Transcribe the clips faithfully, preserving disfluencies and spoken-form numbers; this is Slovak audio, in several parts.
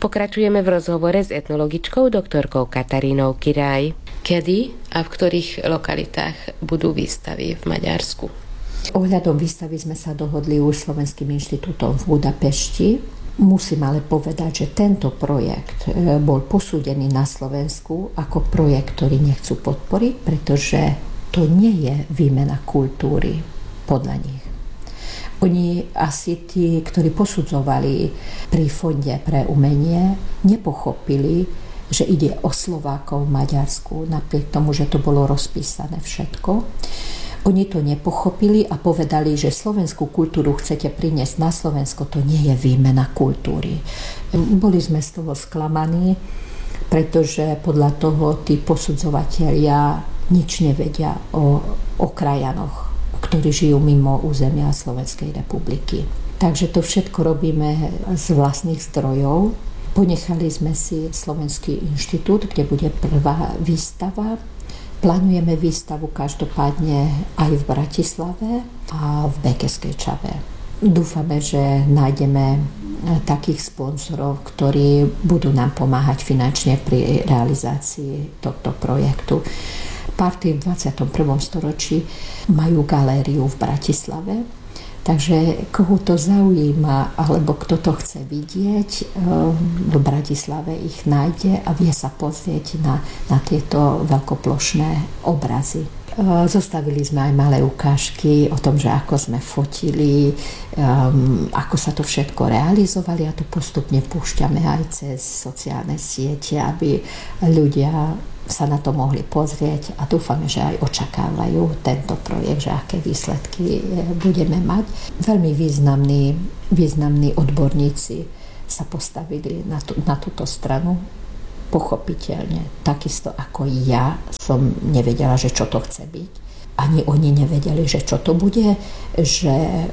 Pokračujeme v rozhovore s etnologičkou doktorkou Katarínou Kiraj. Kedy a v ktorých lokalitách budú výstavy v Maďarsku? Ohľadom výstavy sme sa dohodli už s Slovenským inštitútom v Budapešti. Musím ale povedať, že tento projekt bol posúdený na Slovensku ako projekt, ktorý nechcú podporiť, pretože to nie je výmena kultúry podľa nich. Oni asi tí, ktorí posudzovali pri Fonde pre umenie, nepochopili, že ide o Slovákov v Maďarsku, napriek tomu, že to bolo rozpísané všetko. Oni to nepochopili a povedali, že slovenskú kultúru chcete priniesť na Slovensko, to nie je výmena kultúry. Boli sme z toho sklamaní, pretože podľa toho tí posudzovatelia nič nevedia o, o krajanoch, ktorí žijú mimo územia Slovenskej republiky. Takže to všetko robíme z vlastných zdrojov. Ponechali sme si Slovenský inštitút, kde bude prvá výstava. Plánujeme výstavu každopádne aj v Bratislave a v Békeskej Čave. Dúfame, že nájdeme takých sponzorov, ktorí budú nám pomáhať finančne pri realizácii tohto projektu. Party v dvadsiatom prvom storočí majú galériu v Bratislave, takže koho to zaujíma, alebo kto to chce vidieť, v Bratislave ich nájde a vie sa pozrieť na, na tieto veľkoplošné obrazy. Zostavili sme aj malé ukážky o tom, že ako sme fotili, um, ako sa to všetko realizovali a to postupne púšťame aj cez sociálne siete, aby ľudia sa na to mohli pozrieť a dúfame, že aj očakávajú tento projekt, že aké výsledky budeme mať. Veľmi významní, významní odborníci sa postavili na, tú, na túto stranu. Pochopiteľne, takisto ako ja som nevedela, že čo to chce byť. Ani oni nevedeli, že čo to bude, že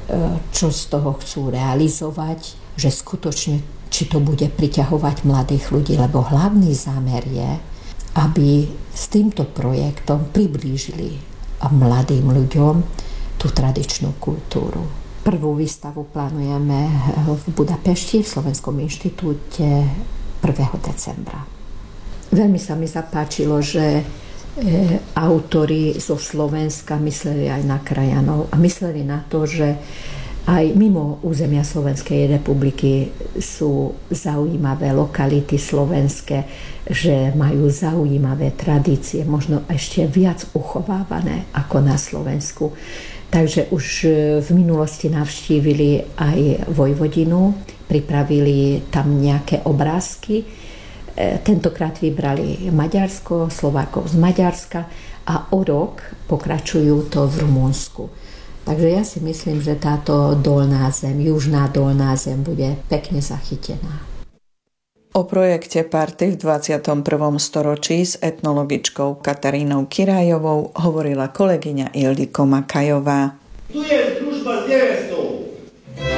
čo z toho chcú realizovať, že skutočne či to bude priťahovať mladých ľudí, lebo hlavný zámer je, aby s týmto projektom priblížili mladým ľuďom tú tradičnú kultúru. Prvú výstavu plánujeme v Budapešti, v Slovenskom inštitúte prvého decembra. Veľmi sa mi zapáčilo, že autori zo Slovenska mysleli aj na krajanov a mysleli na to, že aj mimo územia Slovenskej republiky sú zaujímavé lokality slovenské, že majú zaujímavé tradície, možno ešte viac uchovávané ako na Slovensku. Takže už v minulosti navštívili aj Vojvodinu, pripravili tam nejaké obrázky. Tentokrát vybrali Maďarsko, Slovákov z Maďarska a o rok pokračujú to v Rumunsku. Takže ja si myslím, že táto dolná zem, južná dolná zem bude pekne zachytená. O projekte Party v dvadsiatom prvom storočí s etnologičkou Katarínou Kirajovou hovorila kolegyňa Ildiko Makajová. Tu je družba z deväťsto